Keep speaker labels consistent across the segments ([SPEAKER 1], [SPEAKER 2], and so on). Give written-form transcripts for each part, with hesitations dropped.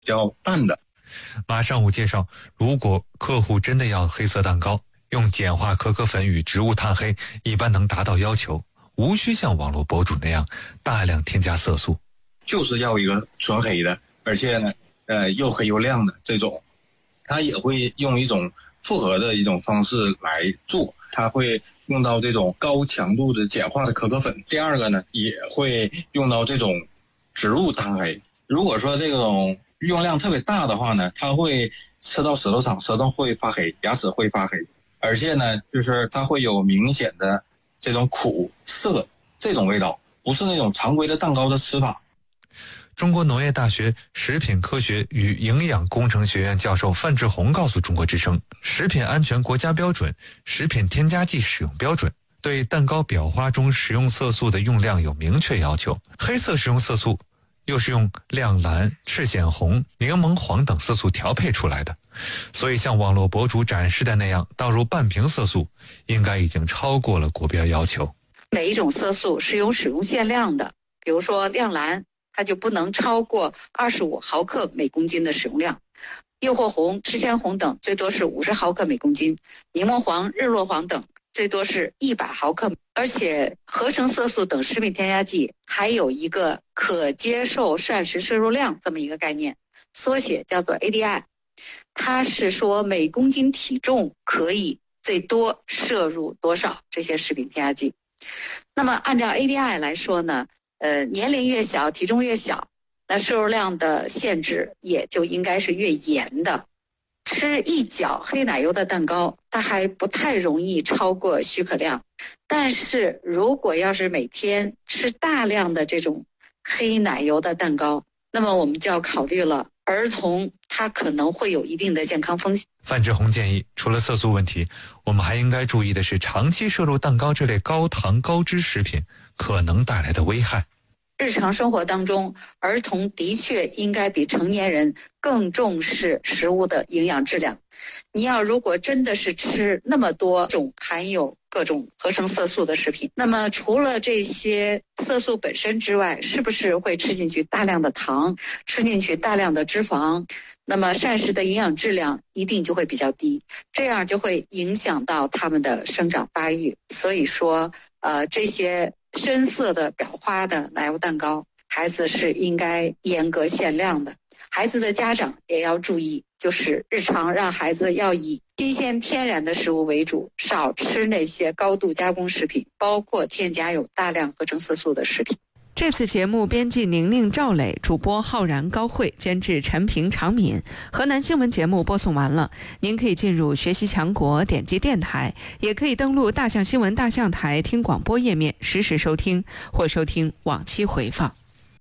[SPEAKER 1] 较淡的。
[SPEAKER 2] 马上武介绍，如果客户真的要黑色蛋糕，用碱化可可粉与植物炭黑一般能达到要求，无需像网络博主那样大量添加色素，
[SPEAKER 1] 就是要一个纯黑的，而且呢又黑又亮的这种。它也会用一种复合的一种方式来做，它会用到这种高强度的碱化的可可粉。第二个呢，也会用到这种植物炭黑。如果说这种用量特别大的话呢，它会吃到舌头上，舌头会发黑，牙齿会发黑，而且呢就是它会有明显的这种苦涩这种味道，不是那种常规的蛋糕的吃法。
[SPEAKER 2] 中国农业大学食品科学与营养工程学院教授范志红告诉中国之声，食品安全国家标准、食品添加剂使用标准对蛋糕裱花中食用色素的用量有明确要求。黑色食用色素又是用亮蓝、赤藓红、柠檬黄等色素调配出来的，所以像网络博主展示的那样倒入半瓶色素，应该已经超过了国标要求。
[SPEAKER 3] 每一种色素是有使用限量的，比如说亮蓝，它就不能超过25毫克每公斤的使用量，诱惑红、赤藓红等最多是50毫克每公斤，柠檬黄、日落黄等最多是100毫克。而且合成色素等食品添加剂还有一个可接受膳食摄入量这么一个概念，缩写叫做 ADI， 它是说每公斤体重可以最多摄入多少这些食品添加剂。那么按照 ADI 来说呢，年龄越小体重越小，那摄入量的限制也就应该是越严的。吃一角黑奶油的蛋糕，它还不太容易超过许可量，但是如果要是每天吃大量的这种黑奶油的蛋糕，那么我们就要考虑了，儿童他可能会有一定的健康风险。
[SPEAKER 2] 范志红建议，除了色素问题，我们还应该注意的是长期摄入蛋糕这类高糖高脂食品可能带来的危害。
[SPEAKER 3] 日常生活当中，儿童的确应该比成年人更重视食物的营养质量。你要如果真的是吃那么多种含有各种合成色素的食品，那么除了这些色素本身之外，是不是会吃进去大量的糖，吃进去大量的脂肪，那么膳食的营养质量一定就会比较低，这样就会影响到他们的生长发育。所以说这些深色的裱花的奶油蛋糕，孩子是应该严格限量的。孩子的家长也要注意，就是日常让孩子要以新鲜天然的食物为主，少吃那些高度加工食品，包括添加有大量合成色素的食品。
[SPEAKER 4] 这次节目编辑宁宁、赵磊，主播浩然、高慧，监制陈平、常敏。河南新闻节目播送完了，您可以进入学习强国，点击电台，也可以登录大象新闻大象台听广播页面实时收听或收听往期回放。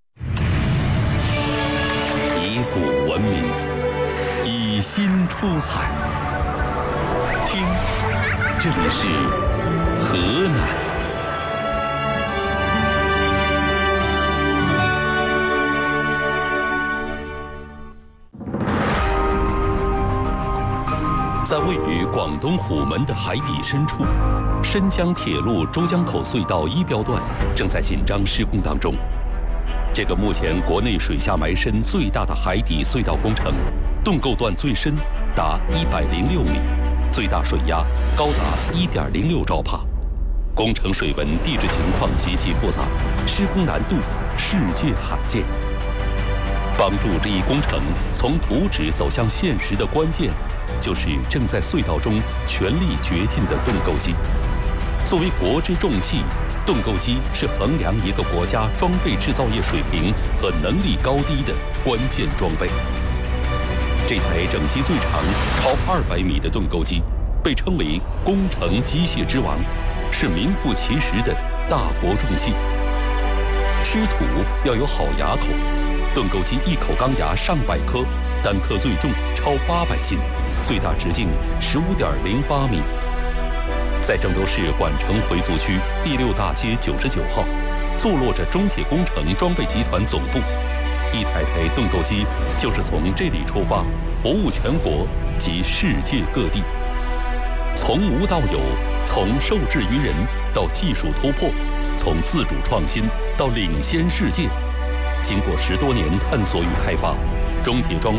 [SPEAKER 5] 以古文明，以新出彩。听，这里是河南。在位于广东虎门的海底深处，深江铁路珠江口隧道一标段正在紧张施工当中。这个目前国内水下埋深最大的海底隧道工程，盾构段最深达106米，最大水压高达1.06兆帕。工程水文地质情况极其复杂，施工难度世界罕见。帮助这一工程从图纸走向现实的关键，就是正在隧道中全力掘进的盾构机。作为国之重器，盾构机是衡量一个国家装备制造业水平和能力高低的关键装备。这台整机最长超200米的盾构机，被称为工程机械之王，是名副其实的大国重器。吃土要有好牙口，盾构机一口钢牙上百颗，单颗最重超800斤，最大直径15.08米。在郑州市管城回族区第6大街99号，坐落着中铁工程装备集团总部。一台台盾构机就是从这里出发，服务全国及世界各地。从无到有，从受制于人到技术突破，从自主创新到领先世界。经过10多年探索与开发， 中铁装